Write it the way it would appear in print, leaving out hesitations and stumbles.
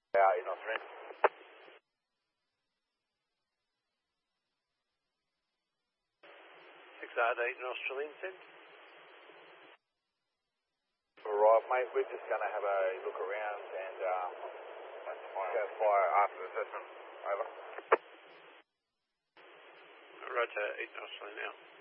You're not friend. 688 Nostril Inset. Alright, mate, we're just going to have a look around and go fire after the assessment. Over. Roger, 8 Nostril now.